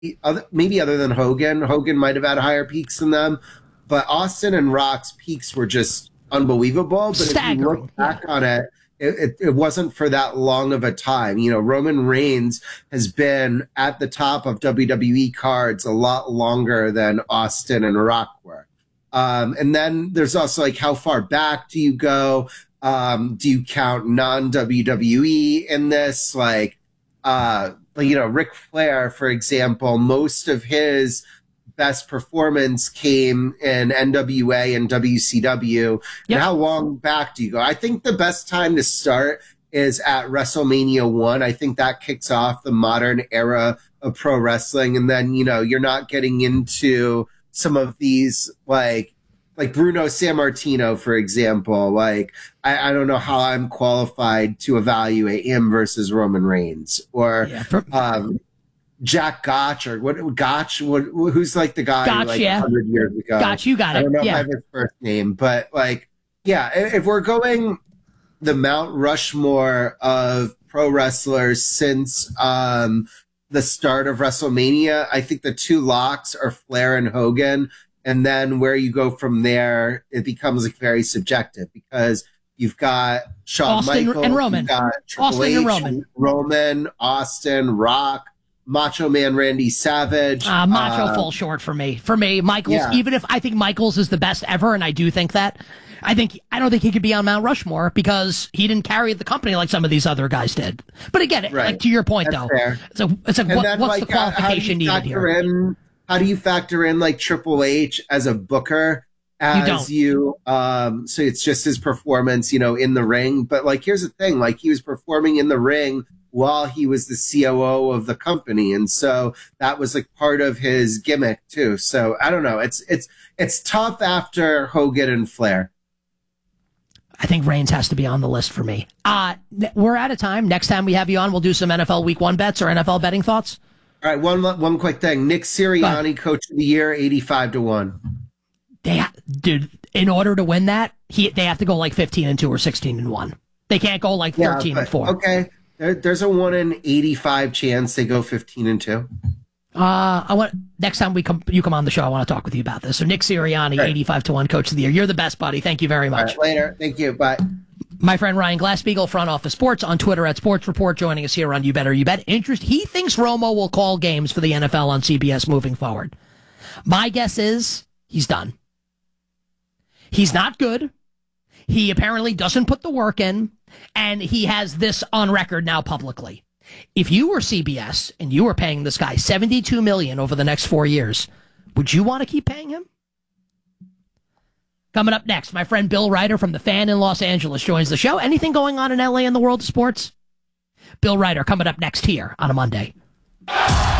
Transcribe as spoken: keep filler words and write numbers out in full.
other, maybe other than Hogan, Hogan might have had higher peaks than them, but Austin and Rock's peaks were just unbelievable. But Staggering. If you look back yeah. on it, it, it, it wasn't for that long of a time. You know, Roman Reigns has been at the top of W W E cards a lot longer than Austin and Rock were. Um, and then there's also like, how far back do you go? Um, do you count non-W W E in this? Like, uh, you know, Ric Flair, for example, most of his best performance came in N W A and W C W. Yep. And how long back do you go? I think the best time to start is at WrestleMania one. I think that kicks off the modern era of pro wrestling. And then, you know, you're not getting into some of these, like, like Bruno Sammartino, for example. Like, I, I don't know how I'm qualified to evaluate him versus Roman Reigns, or yeah, for- um, Jack Gotch, or what? Gotch, what, who's like the guy Gotch, like yeah. one hundred years ago? Gotch, you got it. I don't know yeah. if I have his first name, but like, yeah, if we're going the Mount Rushmore of pro wrestlers since um, the start of WrestleMania, I think the two locks are Flair and Hogan. And then where you go from there, it becomes like very subjective, because you've got Shawn Austin Michaels, and Roman. you've got Triple Austin H, and Roman. Roman, Austin, Rock, Macho Man Randy Savage. Uh, Macho uh, falls short for me. For me, Michaels, yeah. even if I think Michaels is the best ever, and I do think that, I think I don't think he could be on Mount Rushmore because he didn't carry the company like some of these other guys did. But again, right. like to your point, That's though, fair. it's a, it's a, what, then, what's like, the qualification needed here? In, how do you factor in like Triple H as a booker? As you, you um, so it's just his performance, you know, in the ring. But like, here's the thing: like, he was performing in the ring while he was the C O O of the company, and so that was like part of his gimmick too. So I don't know. It's it's it's tough after Hogan and Flair. I think Reigns has to be on the list for me. Uh, we're out of time. Next time we have you on, we'll do some N F L Week One bets or N F L betting thoughts. All right, one one quick thing. Nick Sirianni, Coach of the Year, eighty-five to one. They, ha- dude, in order to win that, he they have to go like fifteen and two or sixteen and one. They can't go like thirteen yeah, but, and four. Okay, there, there's a one in eighty-five chance they go fifteen and two. Uh, I want next time we come, you come on the show, I want to talk with you about this. So Nick Sirianni, right. eighty-five to one, Coach of the Year. You're the best, buddy. Thank you very much. Right, later. Thank you. Bye. My friend Ryan Glasspiegel, Front Office Sports, on Twitter at Sports Report, joining us here on You Better You Bet. Interest. He thinks Romo will call games for the N F L on C B S moving forward. My guess is he's done. He's not good. He apparently doesn't put the work in, and he has this on record now publicly. If you were C B S and you were paying this guy seventy-two million dollars over the next four years, would you want to keep paying him? Coming up next, my friend Bill Ryder from The Fan in Los Angeles joins the show. Anything going on in L A in the world of sports? Bill Ryder coming up next here on a Monday.